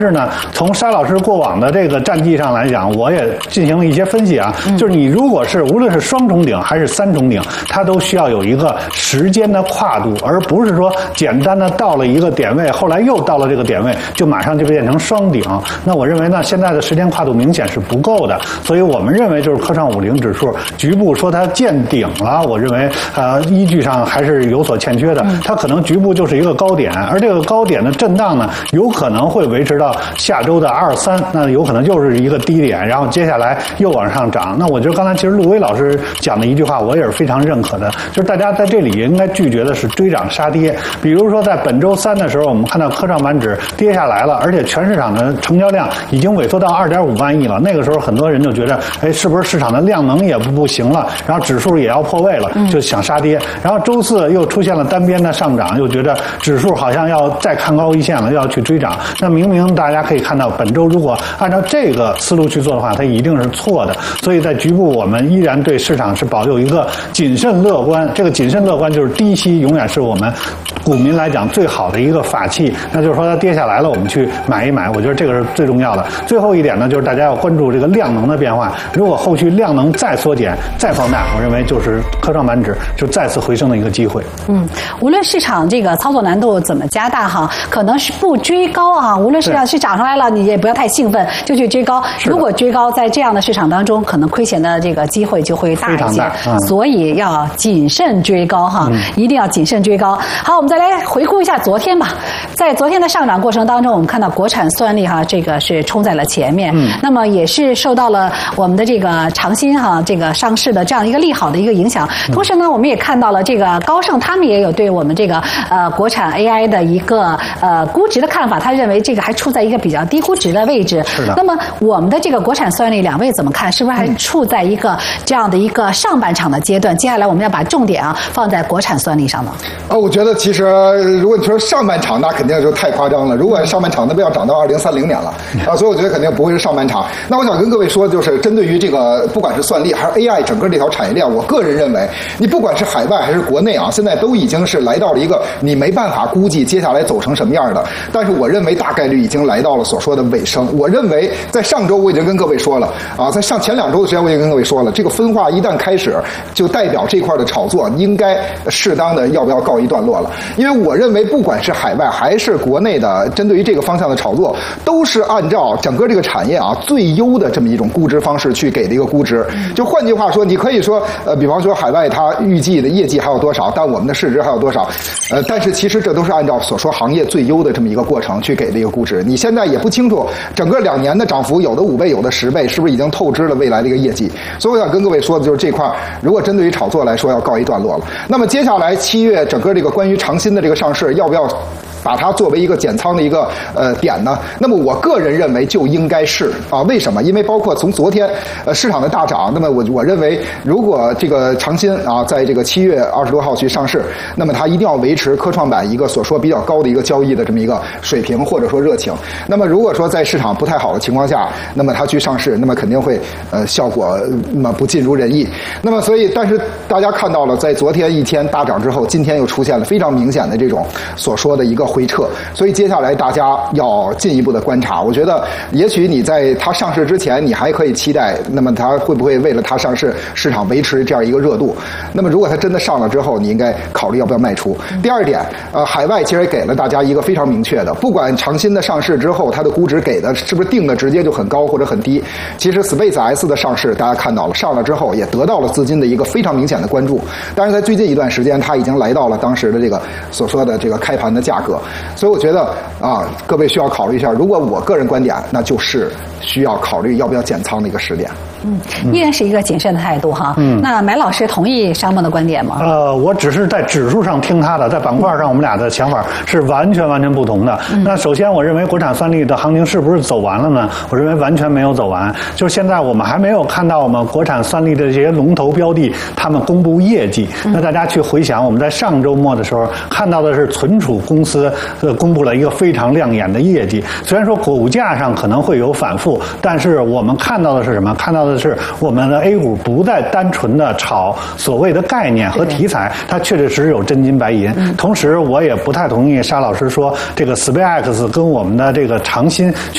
是呢，从沙老师过往的这个战绩上来讲，我也进行了一些分析啊。就是你如果是无论是双重顶还是三重顶，它都需要有一个时间的跨度，而不是说简单的到了一个点位，后来又到了这个点位，就马上就变成双顶。那我认为呢，现在的时间跨度明显是不够的，所以我们认为就是科创50指数局部说它见顶了，我认为依据上还是有所欠缺的。它可能局部就是一个高点，而这个高点的震荡呢，有可能会维持到下周的23，那有可能就是一个低点，然后接下来又往上涨。那我觉得刚才其实陆威老师讲的一句话，我也是非常认可的，就是大家在这里应该拒绝的是追涨杀跌。比如说在本周3的时候，我们看到科创板指跌下来了，而且全市场的成交量已经萎缩到2.5万亿了。那个时候很多人就觉得，哎，是不是市场的量能也不行了，然后指数也要破位了，就想杀跌。然后周4又出现了单边的上涨，又觉得指数好像要再看高一线了，要去追涨。那明明大家可以看到，本周如果按照这个思路去做的话，它一定是错的。所以在局部，我们依然对市场是保有一个谨慎乐观。这个谨慎乐观就是低吸永远是我们股民来讲最好的一个法器。那就是说它跌下来了，我们去买一买，我觉得这个是最重要的。最后一点呢，就是大家要关注这个量能的变化。如果后续量能再缩减、再放大，我认为就是科创板指就再次回升的一个机会。 无论市场这个操作难度怎么加大哈，可能是不追高啊。无论市场是涨上来了，你也不要太兴奋就去追高。如果追高，在这样的市场当中，可能亏钱的这个机会就会大一些。所以要谨慎追高哈，一定要谨慎追高。好，我们再来回顾一下昨天吧。在昨天的上涨过程当中，我们看到国产算力哈，这个是冲在了前面。那么也是受到了我们的这个长鑫哈这个上市的这样一个利好的一个影响。同时呢，我们也看到了这个高盛他们也有对我们这个国产 AI 的一个估值的看法，他认为这个还处在一个比较低估值的位置。是的。那么我们的这个国产算力，两位怎么看？是不是还处在一个这样的一个上半场的阶段？接下来我们要把重点放在国产算力上呢？ 我觉得其实如果你说上半场，那肯定就太夸张了。如果上半场，那不要涨到2030年了所以我觉得肯定不会是上半场。那我想跟各位说，就是针对于这个不管是算力还是 AI 整个这条产业链，我个人认为，你不管是海外还是国内现在都已经是来到了一个你没办法估计接下来走成什么样的。但是我认为大概率已经来到了所说的尾声。我认为在上周我已经跟各位说了在前2周的时间我已经跟各位说了，这个分化一旦开始，就代表这块的炒作应该适当的要不要告一段落了。因为我认为不管是海外还是国内的，针对于这个方向的炒作，都是按照整个这个产业最优的这么一种估值方式去给的一个估值。就换句话说，你可以说比方说海外它预计的业绩还有多少，但我们的市值还有多少但是其实这都是按照所说行业最优的这么一个过程去给的一个估值。你现在也不清楚整个2年的涨幅，有的5倍有的10倍，是不是已经透支了未来的一个业绩。所以我想跟各位说的就是这块，如果针对于炒作来说要告一段落了。那么接下来7月整个这个关于长鑫的这个上市，要不要把它作为一个减仓的一个点呢？那么我个人认为就应该是为什么？因为包括从昨天市场的大涨，那么我认为如果这个长鑫在这个7月20多号去上市，那么它一定要维持科创板一个所说比较高的一个交易的这么一个水平或者说热情。那么如果说在市场不太好的情况下，那么它去上市，那么肯定会效果不尽如人意。那么所以但是大家看到了，在昨天一天大涨之后，今天又出现了非常明显的这种所说的一个回撤。所以接下来大家要进一步的观察。我觉得也许你在它上市之前，你还可以期待，那么它会不会为了它上市，市场维持这样一个热度。那么如果它真的上了之后，你应该考虑要不要卖出。第二点海外其实也给了大家一个非常明确的，不管长鑫的上市之后，它的估值给的是不是定的直接就很高或者很低。其实 SpaceX 的上市大家看到了，上了之后也得到了资金的一个非常明显的关注。但是在最近一段时间，它已经来到了当时的这个所说的这个开盘的价格。所以我觉得各位需要考虑一下，如果我个人观点，那就是需要考虑要不要减仓的一个时点。 依然是一个谨慎的态度哈。那买老师同意商梦的观点吗？ 我只是在指数上听他的，在板块上我们俩的想法是完全不同的。那首先我认为国产算力的行情是不是走完了呢？我认为完全没有走完，就是现在我们还没有看到我们国产算力的这些龙头标的他们公布业绩。那大家去回想，我们在上周末的时候看到的是存储公司公布了一个非常亮眼的业绩，虽然说股价上可能会有反复，但是我们看到的是什么？看到的是我们的 A 股不再单纯的炒所谓的概念和题材，它确确实实有真金白银。同时我也不太同意沙老师说这个 SpaceX 跟我们的这个长鑫